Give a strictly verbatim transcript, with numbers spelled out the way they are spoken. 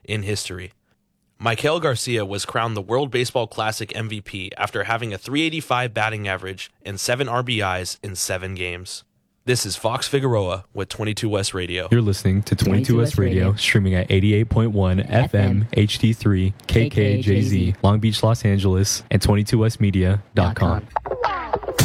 in history. Maikel Garcia was crowned the World Baseball Classic M V P after having a three eighty-five batting average and seven R B Is in seven games. This is Fox Figueroa with twenty-two West Radio. You're listening to twenty-two West Radio, streaming at eighty-eight point one F M, H D three, K K J Z, Long Beach, Los Angeles, and twenty-two west media dot com.